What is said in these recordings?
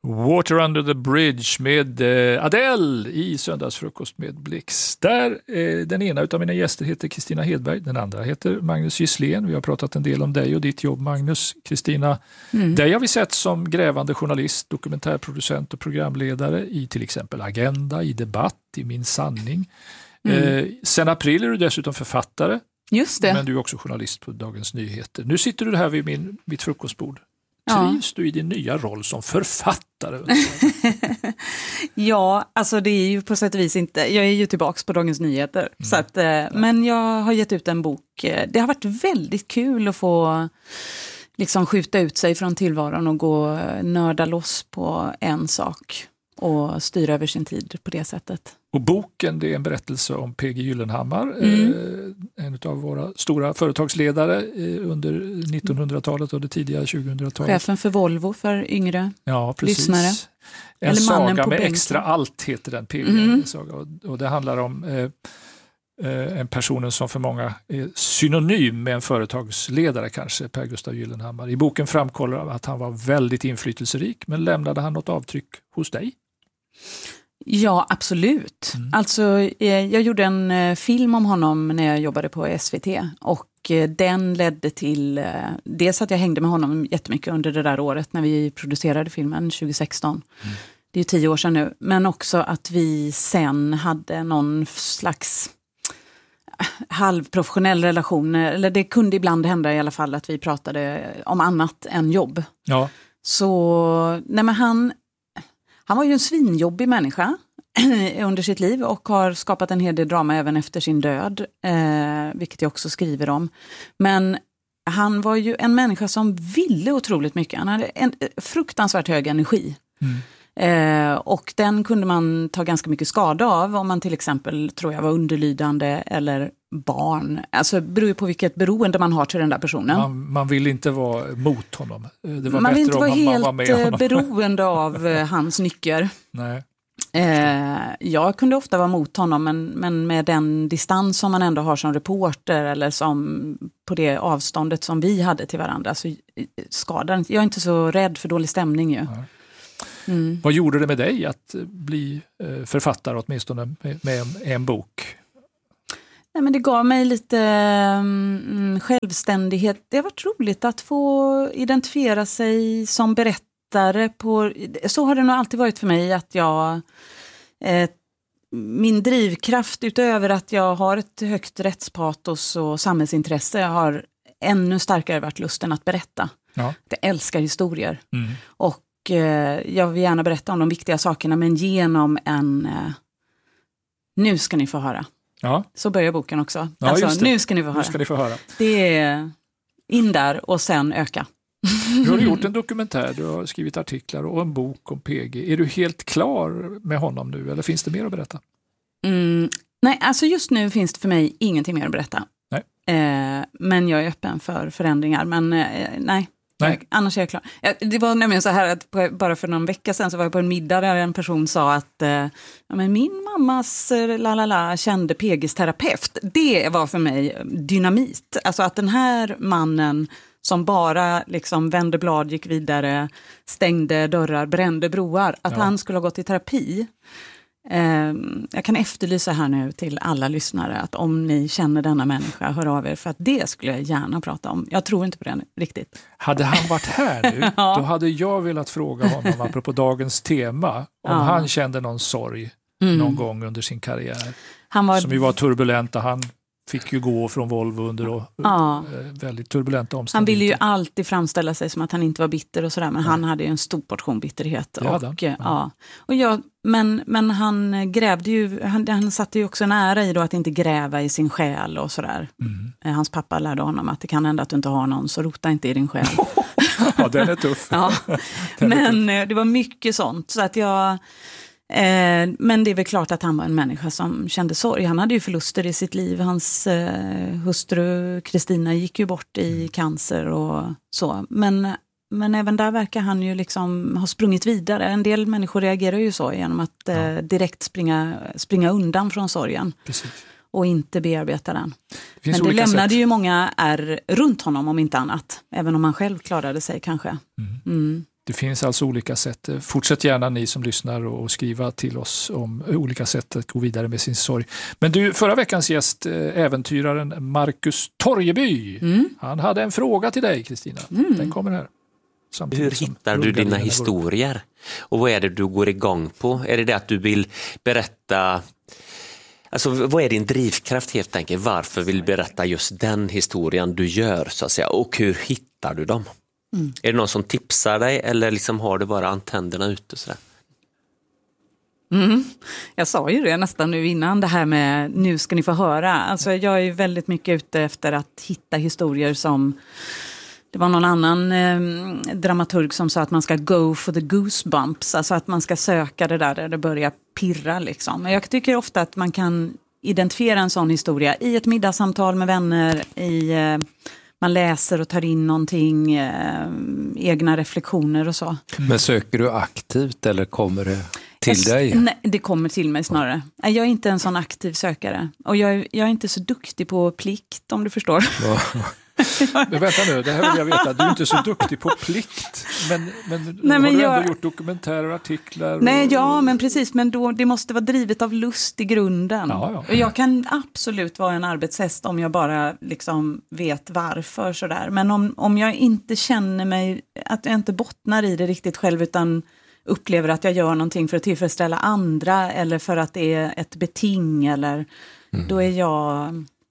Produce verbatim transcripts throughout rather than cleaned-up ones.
Water Under the Bridge med eh, Adele i Söndagsfrukost med Blix. Där eh, den ena av mina gäster heter Kristina Hedberg, den andra heter Magnus Gisslén. Vi har pratat en del om dig och ditt jobb, Magnus. Kristina, mm. dig har vi sett som grävande journalist, dokumentärproducent och programledare i till exempel Agenda, i Debatt, i Min sanning. Mm. Eh, sen april är du dessutom författare. Just det. Men du är också journalist på Dagens Nyheter. Nu sitter du här vid min, mitt frukostbord. Trivs ja. du i din nya roll som författare? Ja, alltså det är ju på sätt och vis inte. Jag är ju tillbaka på Dagens Nyheter. Mm. Så att, ja. Men jag har gett ut en bok. Det har varit väldigt kul att få liksom skjuta ut sig från tillvaron och gå nörda loss på en sak. Och styra över sin tid på det sättet. Och boken, det är en berättelse om P G Gyllenhammar, mm. eh, en av våra stora företagsledare eh, under nittonhundratalet och det tidiga tjugohundratalet. Chefen för Volvo för yngre ja, precis. lyssnare. En Eller saga med bänken. extra allt heter den P G. Mm. Och, och det handlar om eh, eh, en person som för många är synonym med en företagsledare kanske, Per Gustav Gyllenhammar. I boken framkommer att han var väldigt inflytelserik, men lämnade han något avtryck hos dig? Ja, absolut. Mm. Alltså, jag gjorde en film om honom när jag jobbade på S V T och den ledde till dels att jag hängde med honom jättemycket under det där året när vi producerade filmen tjugohundrasexton. Mm. Det är tio år sedan nu. Men också att vi sen hade någon slags halvprofessionell relation. Eller det kunde ibland hända i alla fall att vi pratade om annat än jobb. Ja. Så, nej men han... Han var ju en svinjobbig människa under sitt liv och har skapat en hel del drama även efter sin död, eh, vilket jag också skriver om. Men han var ju en människa som ville otroligt mycket. Han hade en fruktansvärt hög energi. Mm. Eh, och den kunde man ta ganska mycket skada av om man till exempel, tror jag, var underlydande eller barn. Alltså det beror ju på vilket beroende man har till den där personen. Man, man vill inte vara mot honom. Det var man vill inte om vara man, helt man var med honom. beroende av hans nycker. Nej. Eh, jag kunde ofta vara mot honom, men, men med den distans som man ändå har som reporter eller som på det avståndet som vi hade till varandra så skadar. Jag är inte så rädd för dålig stämning ju. Nej. Mm. Vad gjorde det med dig att bli författare åtminstone med en, en bok? Nej, men det gav mig lite um, självständighet. Det har varit roligt att få identifiera sig som berättare. På, så har det nog alltid varit för mig att jag... Eh, min drivkraft utöver att jag har ett högt rättspatos och samhällsintresse har ännu starkare varit lusten att berätta. Ja. Jag älskar historier. Mm. Och jag vill gärna berätta om de viktiga sakerna, men genom en eh, nu ska ni få höra. Ja. Så börjar boken också. Ja, alltså, nu ska ni få höra. Nu ska ni få höra. Det är in där och sen öka. Du har gjort en dokumentär, du har skrivit artiklar och en bok om P G. Är du helt klar med honom nu eller finns det mer att berätta? Mm, nej, alltså just nu finns det för mig ingenting mer att berätta. Nej. Eh, men jag är öppen för förändringar. Men eh, nej. Nej. Jag, annars är jag klar. Det var nämligen så här att på, bara för någon vecka sedan så var jag på en middag där en person sa att eh, ja, men min mammas eh, lalala kände P G:s terapeut. Det var för mig dynamit. Alltså att den här mannen som bara liksom vände blad, gick vidare, stängde dörrar, brände broar. Att ja. han skulle ha gått i terapi. Eh, jag kan efterlysa här nu till alla lyssnare att om ni känner denna människa, hör av er, för att det skulle jag gärna prata om. Jag tror inte på det riktigt. Hade han varit här nu, ja. då hade jag velat fråga honom apropå dagens tema, om ja. han kände någon sorg mm. någon gång under sin karriär. Han var... Som ju var turbulent och han fick ju gå från Volvo under och, ja. väldigt turbulenta omständigheter. Han ville ju alltid framställa sig som att han inte var bitter och sådär, men ja. han hade ju en stor portion bitterhet. Och, ja. Ja. Och jag, men, men han grävde ju, han, han satte ju också en ära i då att inte gräva i sin själ och sådär. Mm. Hans pappa lärde honom att det kan hända att du inte har någon, så rota inte i din själ. Ja, den är tuff. ja. Men är tuff. Det var mycket sånt, så att jag... Eh, men det är väl klart att han var en människa som kände sorg. Han hade ju förluster i sitt liv. Hans eh, hustru Kristina gick ju bort i cancer och så. Men, men även där verkar han ju liksom ha sprungit vidare. En del människor reagerar ju så genom att eh, ja. direkt springa, springa undan från sorgen. Precis. Och inte bearbeta den. Det men det lämnade sätt. ju många är runt honom om inte annat. Även om han själv klarade sig kanske. Mm. Mm. Det finns alltså olika sätt. Fortsätt gärna ni som lyssnar och skriva till oss om olika sätt att gå vidare med sin sorg. Men du, förra veckans gäst, äventyraren Marcus Torjeby, mm. han hade en fråga till dig, Kristina. Mm. Den kommer här. Hur hittar du dina historier? Och vad är det du går igång på? Är det det att du vill berätta... Alltså, vad är din drivkraft helt enkelt? Varför vill du berätta just den historien du gör, så att säga? Och hur hittar du dem? Mm. Är det någon som tipsar dig eller liksom har du bara antennerna ute? Sådär? Mm. Jag sa ju det nästan nu innan, det här med nu ska ni få höra. Alltså, jag är väldigt mycket ute efter att hitta historier som... Det var någon annan eh, dramaturg som sa att man ska go for the goosebumps. Alltså att man ska söka det där där det börjar pirra liksom. Men jag tycker ofta att man kan identifiera en sån historia i ett middagssamtal med vänner. I, eh, man läser och tar in någonting, eh, egna reflektioner och så. Men söker du aktivt eller kommer det till jag, dig? Nej, det kommer till mig snarare. Jag är inte en sån aktiv sökare. Och jag, jag är inte så duktig på plikt, om du förstår. Ja. Men vänta nu, det här vill jag veta. Du är inte så duktig på plikt. Men, men, nej, men har du jag... ändå gjort dokumentärer och artiklar? Och... Nej, ja, men precis. Men då, det måste vara drivet av lust i grunden. Ja, ja. Och jag kan absolut vara en arbetshäst om jag bara liksom vet varför. Sådär. Men om, om jag inte känner mig, att jag inte bottnar i det riktigt själv utan upplever att jag gör någonting för att tillfredsställa andra eller för att det är ett beting eller mm. då är jag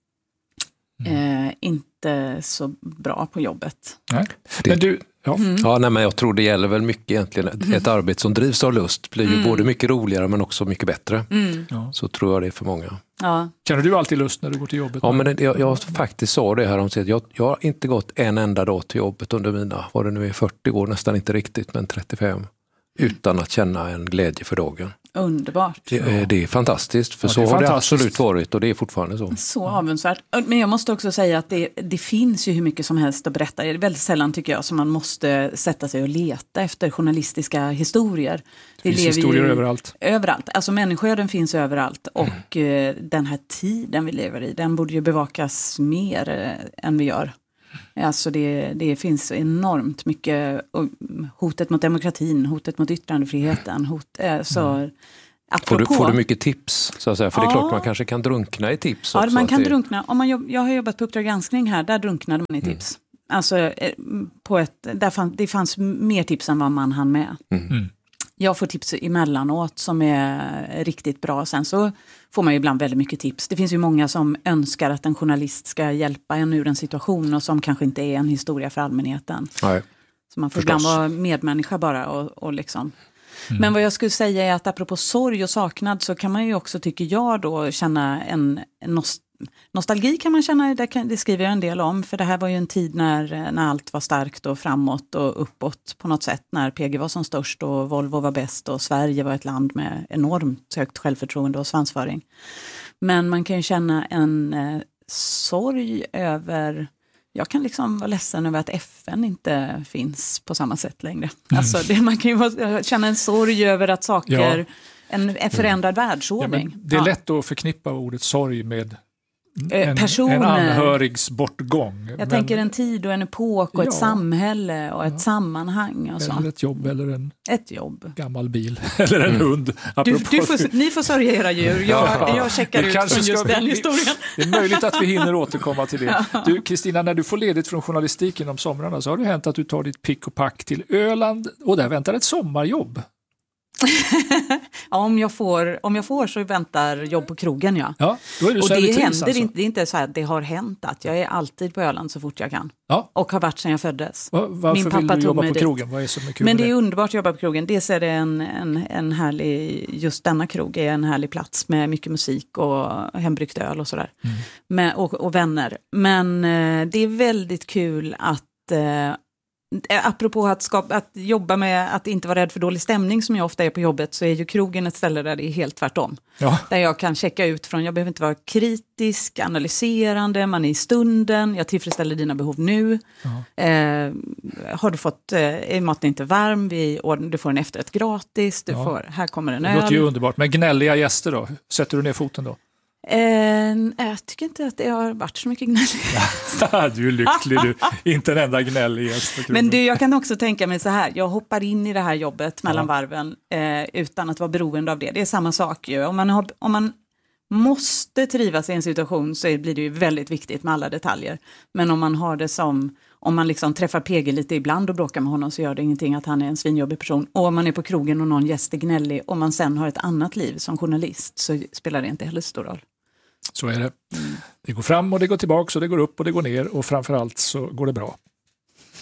eh, inte så bra på jobbet. Nej. Men du, ja. Mm. Ja, nej, men jag tror det gäller väl mycket egentligen. Ett, mm. ett arbete som drivs av lust blir ju mm. både mycket roligare men också mycket bättre. Mm. Ja. Så tror jag det är för många. Ja. Känner du alltid lust när du går till jobbet? Ja, men det, jag, jag faktiskt sa det här om sig. Jag, jag har inte gått en enda dag till jobbet under mina, vad det nu är, fyrtio år, nästan inte riktigt, men trettiofem. Utan att känna en glädje för dagen. Underbart. Det, det är fantastiskt, för ja, så har det absolut varit och det är fortfarande så. Så avundsvärt. Men jag måste också säga att det, det finns ju hur mycket som helst att berätta. Det är väldigt sällan tycker jag som man måste sätta sig och leta efter journalistiska historier. Det finns historier överallt. Överallt. Alltså människoöden finns överallt och mm. den här tiden vi lever i, den borde ju bevakas mer än vi gör. Alltså det, det finns enormt mycket hotet mot demokratin, hotet mot yttrandefriheten. Hot, så, mm. får, du, får du mycket tips? Så att säga? För ja. Det är klart man kanske kan drunkna i tips. Ja, också, man kan det... drunkna. Om man jobb, jag har jobbat på Uppdrag granskning här, där drunknade man i tips. Mm. Alltså, på ett, där fann, det fanns mer tips än vad man hann med. Mm. Mm. Jag får tips emellanåt som är riktigt bra. Sen så får man ju ibland väldigt mycket tips. Det finns ju många som önskar att en journalist ska hjälpa en ur en situation och som kanske inte är en historia för allmänheten. Nej, så man får förstås. ibland vara medmänniska bara och, och liksom. Mm. Men vad jag skulle säga är att apropå sorg och saknad så kan man ju också, tycker jag då, känna en, en nost- nostalgi kan man känna, det, kan, det skriver jag en del om. För det här var ju en tid när, när allt var starkt och framåt och uppåt på något sätt. När P G var som störst och Volvo var bäst och Sverige var ett land med enormt högt självförtroende och svansföring. Men man kan ju känna en eh, sorg över... Jag kan liksom vara ledsen över att F N inte finns på samma sätt längre. Mm. Alltså det, man kan ju vara, känna en sorg över att saker... Ja. En, en förändrad mm. världsordning. Ja, det är ja. lätt att förknippa ordet sorg med en, en anhörigs bortgång. Jag men, tänker en tid och en epok och ja, ett samhälle och ett ja. sammanhang. Och så. Eller ett jobb eller en ett jobb. gammal bil eller en mm. hund. Du, du får, ni får sörja era djur. Jag, ja. jag checkar ut från just den vi, historien. Det är möjligt att vi hinner återkomma till det. Ja. Du, Kristina, när du får ledigt från journalistiken om somrarna så har det hänt att du tar ditt pick och pack till Öland och där väntar ett sommarjobb. Ja, om jag får om jag får så väntar jobb på krogen, ja. Ja, då är du och det händer alltså. inte, det är inte så att det har hänt att jag är alltid på Öland så fort jag kan. Ja. Och har varit sedan jag föddes. Va, varför Min pappa vill du jobba på dit. krogen? Vad är så mycket Men det är det? underbart att jobba på krogen. Dels är det en, en, en härlig, just denna krog är en härlig plats med mycket musik och hembryggt öl och sådär. Mm. Med, och, och vänner. Men eh, det är väldigt kul att eh, apropå att, skapa, att jobba med att inte vara rädd för dålig stämning som jag ofta är på jobbet, så är ju krogen ett ställe där det är helt tvärtom. Ja. Där jag kan checka ut från, jag behöver inte vara kritisk, analyserande, man är i stunden, jag tillfredsställer dina behov nu. Ja. Eh, har du fått, eh, är maten inte varm, vi, du får en efterrätt gratis, du ja. får, här kommer en öl. Det låter ju underbart, men gnälliga gäster då? Sätter du ner foten då? Eh, jag tycker inte att det har varit så mycket gnäll. Du är lycklig, du. Inte en enda gnäll i gäst. Men det, jag kan också tänka mig så här, jag hoppar in i det här jobbet mellan ja. varven eh, utan att vara beroende av det. Det är samma sak ju. Om man, har, om man måste trivas i en situation så blir det ju väldigt viktigt med alla detaljer. Men om man har det som, om man liksom träffar P G lite ibland och bråkar med honom så gör det ingenting att han är en svinjobbig person. Och om man är på krogen och någon gäst är gnällig och man sen har ett annat liv som journalist så spelar det inte heller stor roll. Så är det. Det går fram och det går tillbaka och det går upp och det går ner och framförallt så går det bra.